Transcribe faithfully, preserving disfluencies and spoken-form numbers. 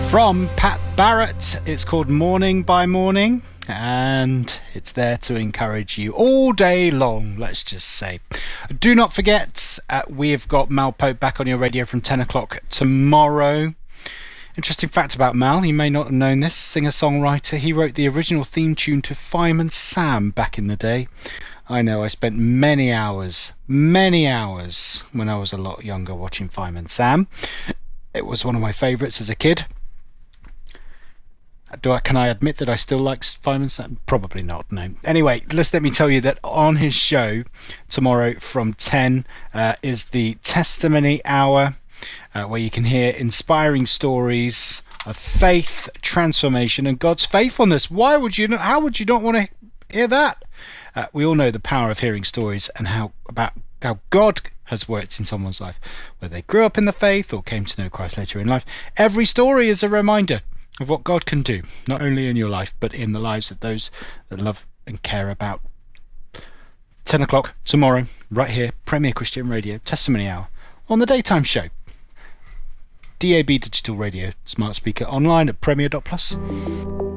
From Pat Barrett, it's called Morning by Morning, and it's there to encourage you all day long, let's just say. Do not forget, uh, we've got Mal Pope back on your radio from ten o'clock tomorrow. Interesting fact about Mal, you may not have known this, singer-songwriter. He wrote the original theme tune to Fireman Sam back in the day. I know, I spent many hours, many hours when I was a lot younger watching Fireman Sam. It was one of my favourites as a kid. Do I, can I admit that I still like Fireman Sam? Probably not, no. Anyway, let's let me tell you that on his show tomorrow from ten uh, is the Testimony Hour, uh, where you can hear inspiring stories of faith, transformation, and God's faithfulness. Why would you not, how would you not want to hear that? Uh, we all know the power of hearing stories and how about how God has worked in someone's life, whether they grew up in the faith or came to know Christ later in life. Every story is a reminder of what God can do, not only in your life, but in the lives of those that love and care about. ten o'clock tomorrow, right here, Premier Christian Radio, Testimony Hour, on the daytime show. D A B Digital Radio, smart speaker, online at premier dot plus.